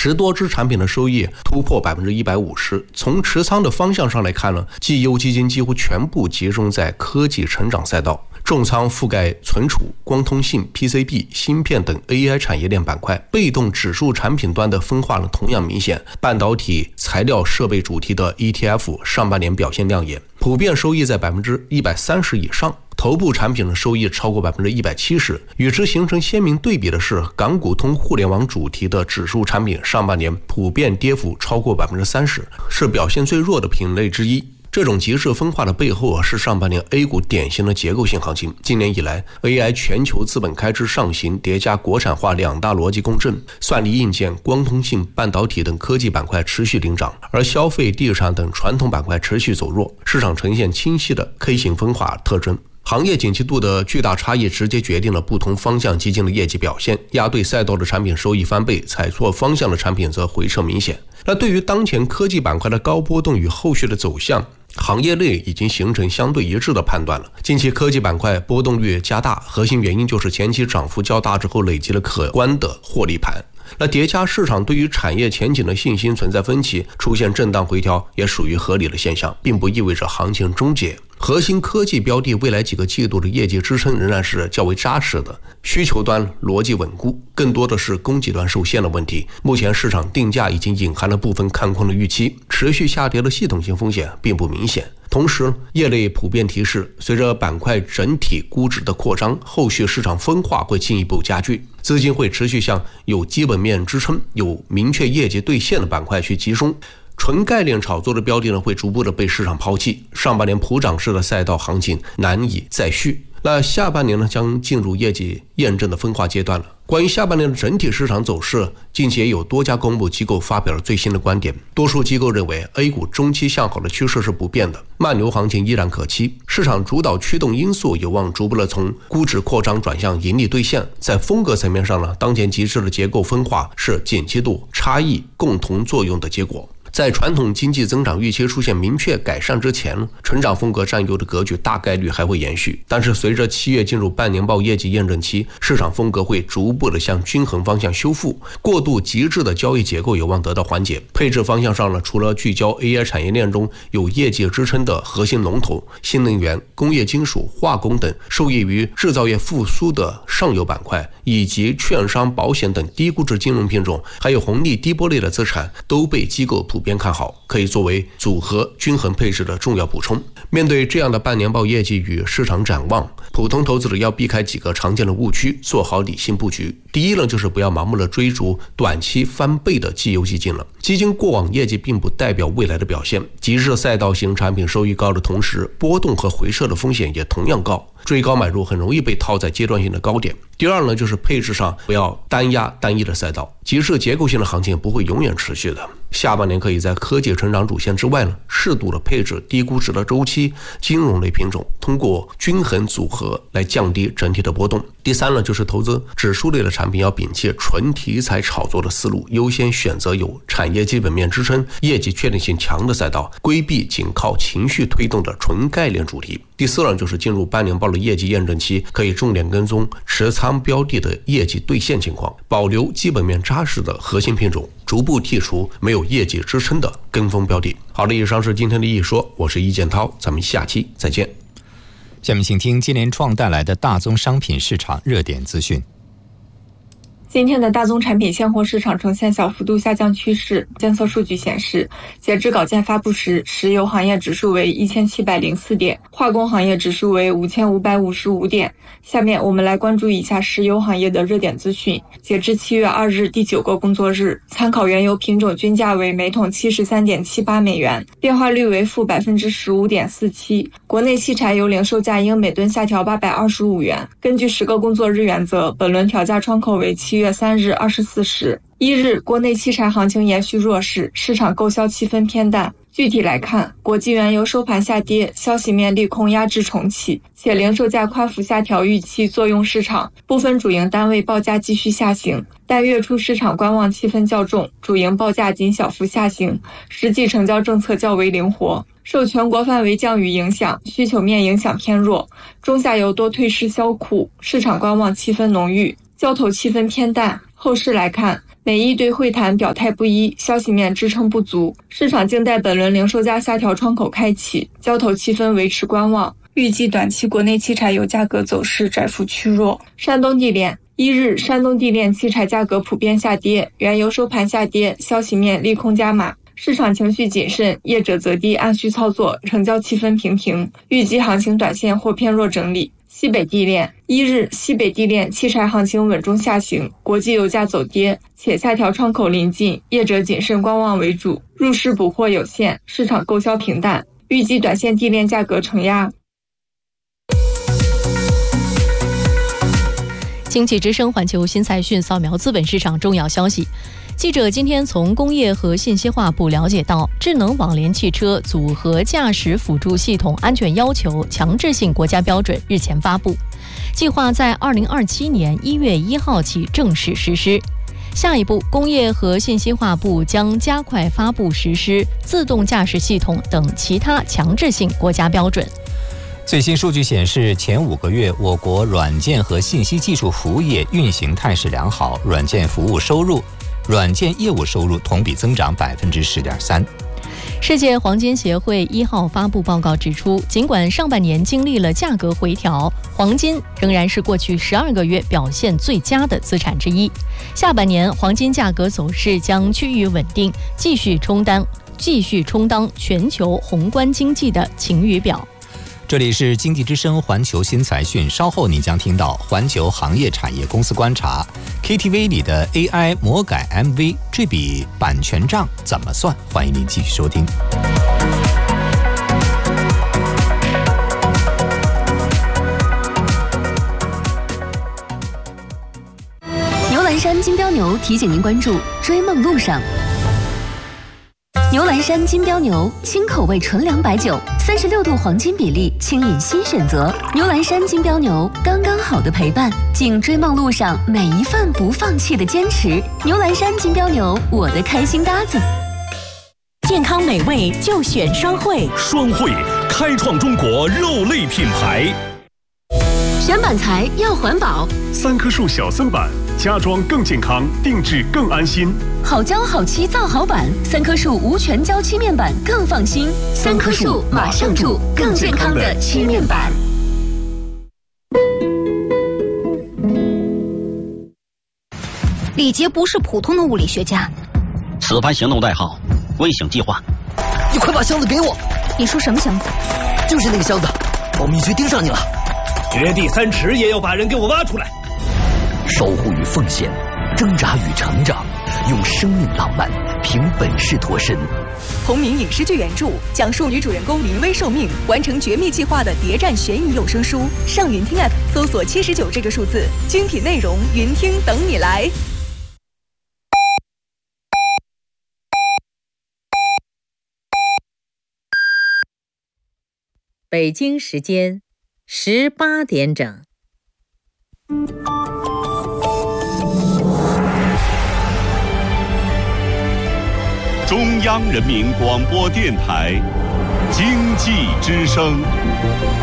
10多只产品的收益突破150%。从持仓的方向上来看呢，绩优基金几乎全部集中在科技成长赛道，重仓覆盖存储、光通信、PCB、芯片等 AI 产业链板块。被动指数产品端的分化呢同样明显，半导体、材料、设备主题的 ETF 上半年表现亮眼，普遍收益在130%以上。头部产品的收益超过170%，与之形成鲜明对比的是，港股通互联网主题的指数产品上半年普遍跌幅超过30%，是表现最弱的品类之一。这种极致分化的背后是上半年 A 股典型的结构性行情。今年以来 AI 全球资本开支上行，叠加国产化两大逻辑共振，算力硬件、光通信、半导体等科技板块持续领涨，而消费、地产等传统板块持续走弱，市场呈现清晰的 K 型分化特征。行业景气度的巨大差异直接决定了不同方向基金的业绩表现，压对赛道的产品收益翻倍，踩错方向的产品则回撤明显。那对于当前科技板块的高波动与后续的走向，行业内已经形成相对一致的判断了。近期科技板块波动率加大，核心原因就是前期涨幅较大之后累积了可观的获利盘。那叠加市场对于产业前景的信心存在分歧，出现震荡回调也属于合理的现象，并不意味着行情终结。核心科技标的未来几个季度的业绩支撑仍然是较为扎实的，需求端逻辑稳固，更多的是供给端受限的问题。目前市场定价已经隐含了部分看空的预期，持续下跌的系统性风险并不明显。同时，业内普遍提示，随着板块整体估值的扩张，后续市场分化会进一步加剧，资金会持续向有基本面支撑、有明确业绩兑现的板块去集中。纯概念炒作的标的呢，会逐步的被市场抛弃，上半年普涨式的赛道行情难以再续。那下半年呢，将进入业绩验证的分化阶段了。关于下半年的整体市场走势，近期也有多家公募机构发表了最新的观点。多数机构认为 A 股中期向好的趋势是不变的，慢牛行情依然可期，市场主导驱动因素有望逐步的从估值扩张转向盈利兑现。在风格层面上呢，当前极致的结构分化是景气度差异共同作用的结果。在传统经济增长预期出现明确改善之前，成长风格占优的格局大概率还会延续。但是随着7月进入半年报业绩验证期，市场风格会逐步的向均衡方向修复，过度极致的交易结构有望得到缓解。配置方向上呢，除了聚焦 AI 产业链中有业绩支撑的核心龙头，新能源、工业金属、化工等受益于制造业复苏的上游板块，以及券商、保险等低估值金融品种，还有红利低波类的资产，都被机构普遍看好，可以作为组合均衡配置的重要补充。面对这样的半年报业绩与市场展望，普通投资者要避开几个常见的误区，做好理性布局。第一呢，就是不要盲目的追逐短期翻倍的绩优基金了。基金过往业绩并不代表未来的表现，极致赛道型产品收益高的同时，波动和回撤的风险也同样高，追高买入很容易被套在阶段性的高点。第二呢，就是配置上不要单压单一的赛道，极致结构性的行情不会永远持续的。下半年可以在科技成长主线之外呢，适度的配置低估值的周期金融类品种，通过均衡组合来降低整体的波动。第三呢，就是投资指数类的产品要摒弃纯题材炒作的思路，优先选择有产业基本面支撑、业绩确定性强的赛道，规避仅靠情绪推动的纯概念主题。第四呢，就是进入半年报的业绩验证期，可以重点跟踪持仓标的的业绩兑现情况，保留基本面扎实的核心品种，逐步剔除没有业绩支撑的跟风标的。好的，以上是今天的一说，我是易建涛，咱们下期再见。 下面请听金联创带来的大宗商品市场热点资讯。 今天的大宗产品现货市场呈现小幅度下降趋势。监测数据显示，截至稿件发布时，石油行业指数为1704点，化工行业指数为5555点。下面我们来关注一下石油行业的热点资讯。截至7月2日第9个工作日，参考原油品种均价为每桶73.78美元，变化率为负15.47%。国内汽柴油零售价应每吨下调825元。根据10个工作日原则，本轮调价窗口为7月3日24时。1日，国内汽柴行情延续弱势，市场购销气氛偏淡。具体来看，国际原油收盘下跌，消息面利空压制重启，且零售价宽幅下调预期作用市场，部分主营单位报价继续下行。但月初市场观望气氛较重，主营报价仅小幅下行，实际成交政策较为灵活。受全国范围降雨影响，需求面影响偏弱，中下游多退市销库，市场观望气氛浓郁，交投气氛偏淡。后市来看， 美意对会谈表态不一，消息面支撑不足，市场静待本轮零售价下调窗口开启，交投气氛维持观望。预计短期国内汽柴油价格走势窄幅趋弱。山东地炼1日，山东地炼汽柴价格普遍下跌，原油收盘下跌，消息面利空加码，市场情绪谨慎，业者择低按需操作，成交气氛平平，预计行情短线或偏弱整理。西北地炼1日，西北地炼汽柴行情稳中下行，国际油价走跌，且下调窗口临近，业者谨慎观望为主，入市补货有限，市场购销平淡，预计短线地炼价格承压。 经济之声环球新财讯扫描资本市场重要消息。记者今天从工业和信息化部了解到，智能网联汽车组合驾驶辅助系统安全要求强制性国家标准日前发布，计划在2027年1月1号起正式实施。下一步，工业和信息化部将加快发布实施自动驾驶系统等其他强制性国家标准。 最新数据显示，前5个月我国软件和信息技术服务业运行态势良好，软件服务收入、软件业务收入同比增长10.3%。 世界黄金协会1号发布报告指出，尽管上半年经历了价格回调，黄金仍然是过去12个月表现最佳的资产之一。下半年黄金价格走势将趋于稳定，继续充当全球宏观经济的晴雨表。 这里是经济之声环球新财讯，稍后你将听到环球行业产业公司观察 KTV 里的 AI 魔改 MV， 这笔版权账怎么算？欢迎您继续收听。 牛栏山金标牛提醒您关注追梦路上。牛栏山金标牛，轻口味纯粮白酒，36度黄金比例，轻饮新选择。牛栏山金标牛，刚刚好的陪伴，敬追梦路上每一份不放弃的坚持。牛栏山金标牛，我的开心搭子。 健康美味就选双汇， 双汇开创中国肉类品牌。 选板材要环保 ，3棵树小森板，家装更健康，定制更安心。 好胶好漆造好板，3棵树无全胶漆面板更放心。3棵树马上住更健康的漆面板。 李杰不是普通的物理学家， 此番行动代号微型计划。 你快把箱子给我！ 你说什么箱子？ 就是那个箱子，保密局盯上你了。 掘地3尺也要把人给我挖出来。 守护与奉献，挣扎与成长，用生命浪漫凭本事脱身。 同名影视剧原著讲述女主人公临危受命完成绝密计划的谍战悬疑有声书。上云听 App 搜索79这个数字，精品内容云听等你来。 北京时间18点整。 中央人民广播电台经济之声。